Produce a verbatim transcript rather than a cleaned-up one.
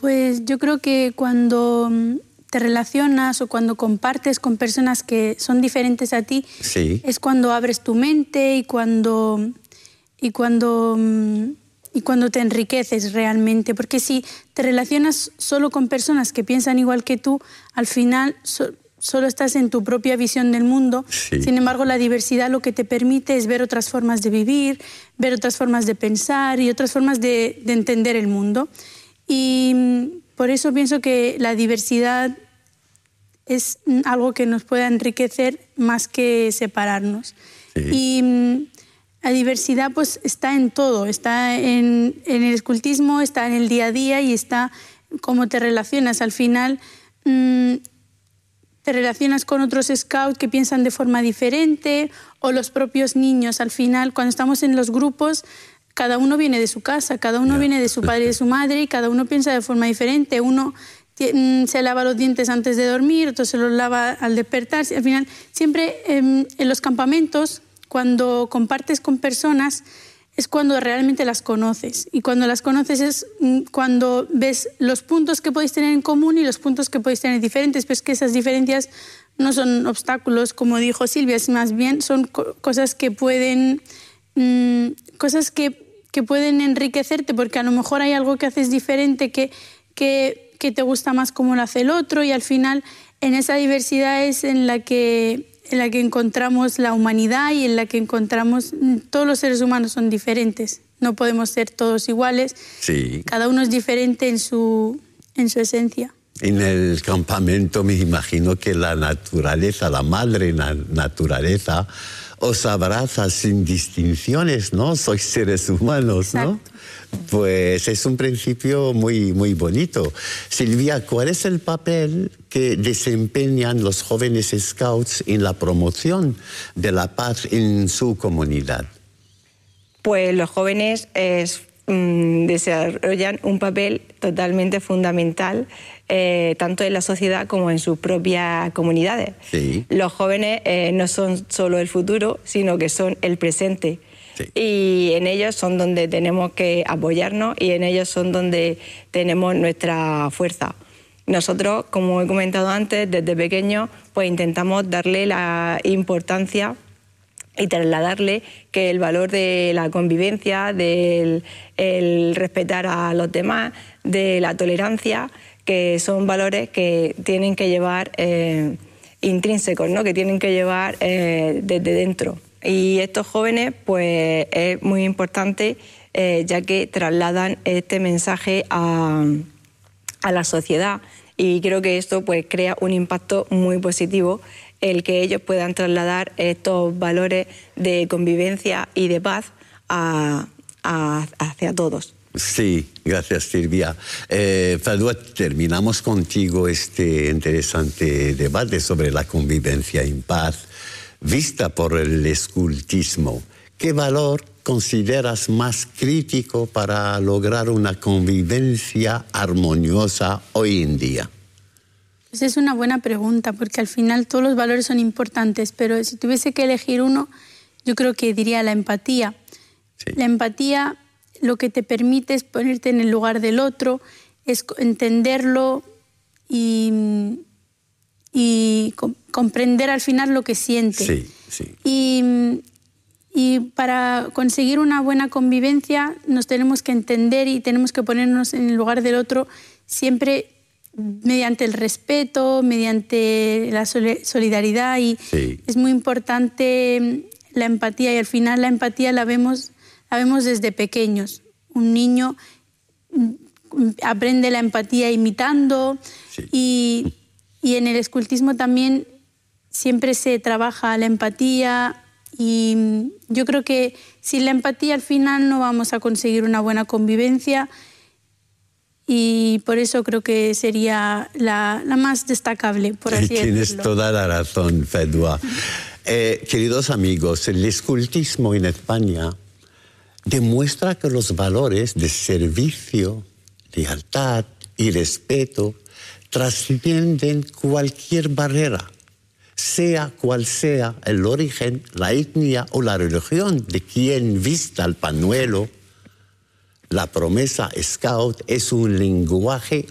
Pues yo creo que cuando te relacionas o cuando compartes con personas que son diferentes a ti, sí. es cuando abres tu mente y cuando, y cuando, y cuando te enriqueces realmente. Porque si te relacionas solo con personas que piensan igual que tú, al final so, solo estás en tu propia visión del mundo. Sí. Sin embargo, la diversidad lo que te permite es ver otras formas de vivir, ver otras formas de pensar y otras formas de, de entender el mundo. Y por eso pienso que la diversidad es algo que nos puede enriquecer más que separarnos. Sí. Y la diversidad pues está en todo, está en, en el escultismo, está en el día a día y está cómo te relacionas. Al final mmm, te relacionas con otros scouts que piensan de forma diferente o los propios niños. Al final, cuando estamos en los grupos, cada uno viene de su casa, cada uno yeah. viene de su padre y de su madre y cada uno piensa de forma diferente. Uno se lava los dientes antes de dormir, otro se los lava al despertarse. Al final, siempre eh, en los campamentos, cuando compartes con personas, es cuando realmente las conoces. Y cuando las conoces es cuando ves los puntos que podéis tener en común y los puntos que podéis tener diferentes, pero es que esas diferencias no son obstáculos, como dijo Silvia, es más bien son co cosas que pueden... Mmm, cosas que, que pueden enriquecerte, porque a lo mejor hay algo que haces diferente que, que, que te gusta más como lo hace el otro, y al final en esa diversidad es en la que, en la que encontramos la humanidad y en la que encontramos... Todos los seres humanos son diferentes, no podemos ser todos iguales, sí. Cada uno es diferente en su, en su esencia. En el campamento me imagino que la naturaleza, la madre naturaleza, os abraza sin distinciones, ¿no? Sois seres humanos, ¿no? Exacto. Pues es un principio muy, muy bonito. Silvia, ¿cuál es el papel que desempeñan los jóvenes scouts en la promoción de la paz en su comunidad? Pues los jóvenes es, mm, desarrollan un papel totalmente fundamental Eh, tanto en la sociedad como en sus propias comunidades. Sí. Los jóvenes eh, no son solo el futuro, sino que son el presente. Sí. Y en ellos son donde tenemos que apoyarnos y en ellos son donde tenemos nuestra fuerza. Nosotros, como he comentado antes, desde pequeños, pues intentamos darle la importancia y trasladarle que el valor de la convivencia, del el respetar a los demás, de la tolerancia, que son valores que tienen que llevar eh, intrínsecos, ¿no? Que tienen que llevar eh, desde dentro. Y estos jóvenes, pues es muy importante, eh, ya que trasladan este mensaje a, a la sociedad. Y creo que esto pues crea un impacto muy positivo, el que ellos puedan trasladar estos valores de convivencia y de paz a, a, hacia todos. Sí, gracias Silvia. Eh, Fadwa, terminamos contigo este interesante debate sobre la convivencia en paz vista por el escultismo. ¿Qué valor consideras más crítico para lograr una convivencia armoniosa hoy en día? Pues es una buena pregunta, porque al final todos los valores son importantes, pero si tuviese que elegir uno, yo creo que diría la empatía. Sí. La empatía lo que te permite es ponerte en el lugar del otro, es entenderlo y, y com comprender al final lo que siente. Sí, sí. Y, y para conseguir una buena convivencia nos tenemos que entender y tenemos que ponernos en el lugar del otro siempre mediante el respeto, mediante la solidaridad, y sí. Es muy importante la empatía, y al final la empatía la vemos, la vemos desde pequeños. Un niño aprende la empatía imitando, sí. y, y en el escultismo también siempre se trabaja la empatía, y yo creo que sin la empatía al final no vamos a conseguir una buena convivencia. Y por eso creo que sería la, la más destacable, por así decirlo. Tienes toda la razón, Fadwa. Eh, queridos amigos, el escultismo en España demuestra que los valores de servicio, lealtad y respeto trascienden cualquier barrera, sea cual sea el origen, la etnia o la religión de quien vista el pañuelo. La promesa Scout es un lenguaje